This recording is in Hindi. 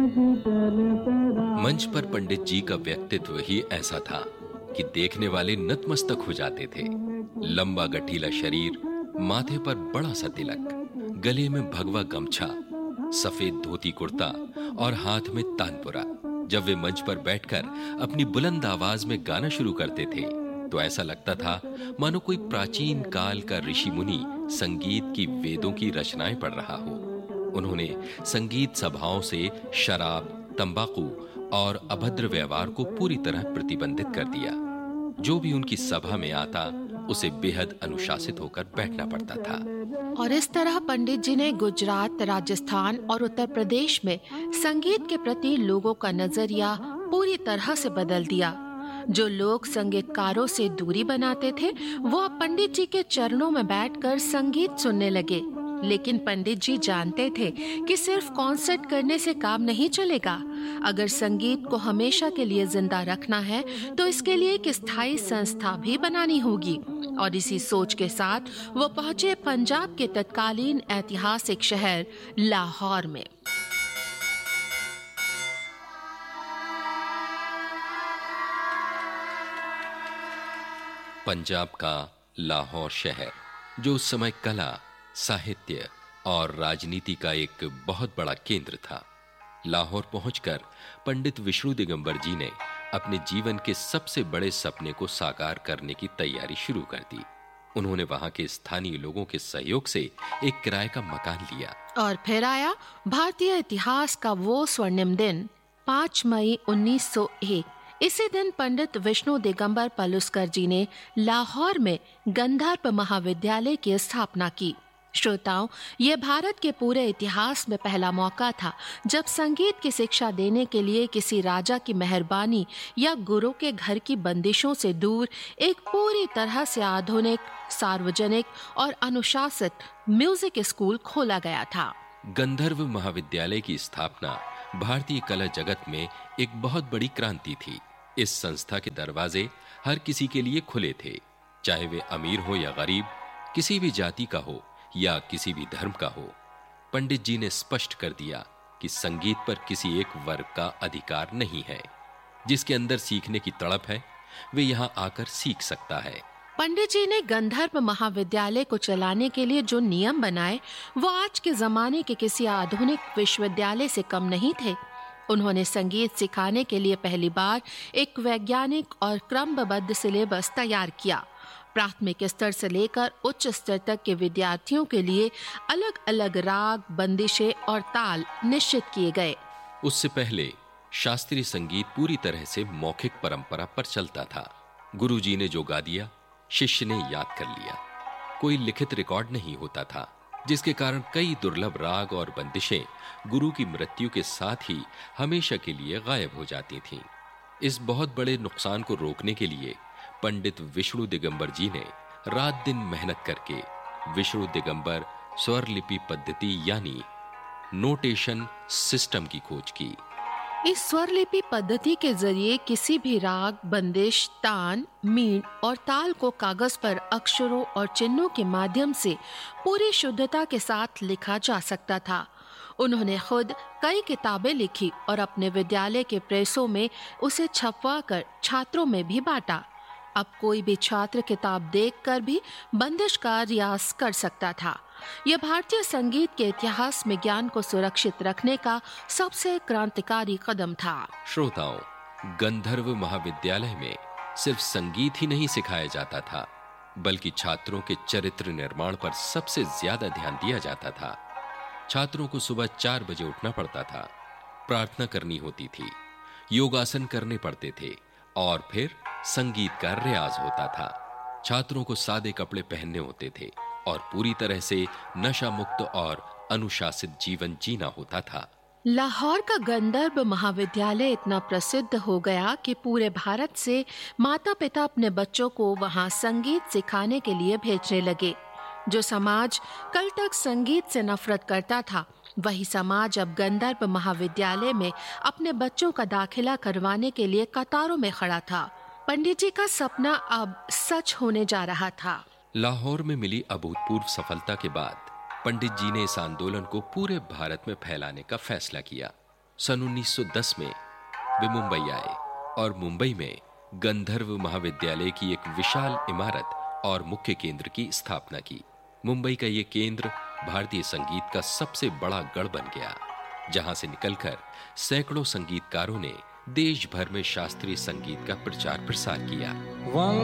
मंच पर पंडित जी का व्यक्तित्व ही ऐसा था कि देखने वाले नतमस्तक हो जाते थे। लंबा गठीला शरीर, माथे पर बड़ा सा तिलक, गले में भगवा गमछा, सफेद धोती कुर्ता और हाथ में तानपुरा। जब वे मंच पर बैठकर अपनी बुलंद आवाज में गाना शुरू करते थे तो ऐसा लगता था मानो कोई प्राचीन काल का ऋषि मुनि संगीत की वेदों की रचनाएं पढ़ रहा हो। उन्होंने संगीत सभाओं से शराब, तंबाकू और अभद्र व्यवहार को पूरी तरह प्रतिबंधित कर दिया। जो भी उनकी सभा में आता उसे बेहद अनुशासित होकर बैठना पड़ता था। और इस तरह पंडित जी ने गुजरात, राजस्थान और उत्तर प्रदेश में संगीत के प्रति लोगों का नजरिया पूरी तरह से बदल दिया। जो लोग संगीतकारों से दूरी बनाते थे वो अब पंडित जी के चरणों में बैठकर संगीत सुनने लगे। लेकिन पंडित जी जानते थे कि सिर्फ कॉन्सर्ट करने से काम नहीं चलेगा। अगर संगीत को हमेशा के लिए जिंदा रखना है तो इसके लिए एक स्थायी संस्था भी बनानी होगी। और इसी सोच के साथ वो पहुंचे पंजाब के तत्कालीन ऐतिहासिक शहर लाहौर में। पंजाब का लाहौर शहर, जो उस समय कला, साहित्य और राजनीति का एक बहुत बड़ा केंद्र था। लाहौर पहुंचकर पंडित विष्णु दिगंबर जी ने अपने जीवन के सबसे बड़े सपने को साकार करने की तैयारी शुरू कर दी। उन्होंने वहां के स्थानीय लोगों के सहयोग से एक किराए का मकान लिया। और फिर आया भारतीय इतिहास का वो स्वर्णिम दिन, 5 मई 1901। इसी दिन पंडित विष्णु दिगंबर पलुस्कर जी ने लाहौर में गंधर्व महाविद्यालय की स्थापना की। श्रोताओं, ये भारत के पूरे इतिहास में पहला मौका था जब संगीत की शिक्षा देने के लिए किसी राजा की मेहरबानी या गुरु के घर की बंदिशों से दूर एक पूरी तरह से आधुनिक, सार्वजनिक और अनुशासित म्यूजिक स्कूल खोला गया था। गंधर्व महाविद्यालय की स्थापना भारतीय कला जगत में एक बहुत बड़ी क्रांति थी। इस संस्था के दरवाजे हर किसी के लिए खुले थे, चाहे वे अमीर हो या गरीब, किसी भी जाति का हो या किसी भी धर्म का हो। पंडित जी ने स्पष्ट कर दिया कि संगीत पर किसी एक वर्ग का अधिकार नहीं है। जिसके अंदर सीखने की तड़प है वे यहां आकर सीख सकता है। पंडित जी ने गंधर्व महाविद्यालय को चलाने के लिए जो नियम बनाए वो आज के जमाने के किसी आधुनिक विश्वविद्यालय से कम नहीं थे। उन्होंने संगीत सिखाने के लिए पहली बार एक वैज्ञानिक और क्रमबद्ध सिलेबस तैयार किया। प्राथमिक स्तर से लेकर उच्च स्तर तक के विद्यार्थियों के लिए अलग अलग राग, बंदिशें और ताल निश्चित किए गए। उससे पहले शास्त्रीय संगीत पूरी तरह से मौखिक परंपरा पर चलता था। गुरुजी ने जो गा दिया, शिष्य ने याद कर लिया। कोई लिखित रिकॉर्ड नहीं होता था, जिसके कारण कई दुर्लभ राग और बंदिशें गुरु की मृत्यु के साथ ही हमेशा के लिए गायब हो जाती थीं। इस बहुत बड़े नुकसान को रोकने के लिए पंडित विष्णु दिगंबर जी ने रात दिन मेहनत करके विष्णु दिगंबर स्वर लिपि पद्धति यानी नोटेशन सिस्टम की खोज की। इस स्वर लिपि पद्धति के जरिए किसी भी राग, बंदिश, तान, मीण और ताल को कागज पर अक्षरों और चिन्हों के माध्यम से पूरी शुद्धता के साथ लिखा जा सकता था। उन्होंने खुद कई किताबें लिखी और अपने विद्यालय के प्रेसों में उसे छपवाकर छात्रों में भी बांटा। अब कोई भी छात्र किताब देखकर भी बंदिश का रियाज कर सकता था। यह भारतीय संगीत के इतिहास में ज्ञान को सुरक्षित रखने का सबसे क्रांतिकारी कदम था। श्रोताओं, गंधर्व महाविद्यालय में सिर्फ संगीत ही नहीं सिखाया जाता था, बल्कि छात्रों के चरित्र निर्माण पर सबसे ज्यादा ध्यान दिया जाता था। छात्रों को सुबह 4 बजे उठना पड़ता था, प्रार्थना करनी होती थी, योगासन करने पड़ते थे और फिर संगीत का रियाज होता था। छात्रों को सादे कपड़े पहनने होते थे और पूरी तरह से नशा मुक्त और अनुशासित जीवन जीना होता था। लाहौर का गंधर्व महाविद्यालय इतना प्रसिद्ध हो गया कि पूरे भारत से माता पिता अपने बच्चों को वहां संगीत सिखाने के लिए भेजने लगे। जो समाज कल तक संगीत से नफरत करता था, वही समाज अब गंधर्व महाविद्यालय में अपने बच्चों का दाखिला करवाने के लिए कतारों में खड़ा था। पंडित जी का सपना अब सच होने जा रहा था। लाहौर में मिली अभूतपूर्व सफलता के बाद पंडित जी ने इस आंदोलन को पूरे भारत में फैलाने का फैसला किया। सन 1910 में वे मुंबई आए और मुंबई में गंधर्व महाविद्यालय की एक विशाल इमारत और मुख्य केंद्र की स्थापना की। मुंबई का यह केंद्र भारतीय संगीत का सबसे बड़ा गढ़ बन गया, जहां से निकलकर सैकड़ों संगीतकारों ने देश भर में शास्त्रीय संगीत का प्रचार प्रसार किया।